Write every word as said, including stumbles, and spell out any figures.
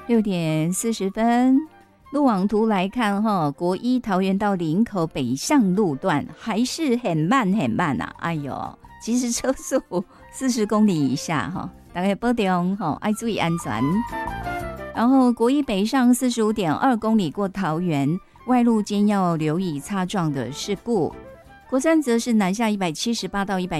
六点四十分，路网图来看哈，国一桃园到林口北向路段还是很慢很慢啊！哎呦，其实车速四十公里以下哈，大家保重哈，爱注意安全。然后国一北上四十五点二公里过桃园，外路间要留意擦撞的事故。国三则是南下一百七十八到一百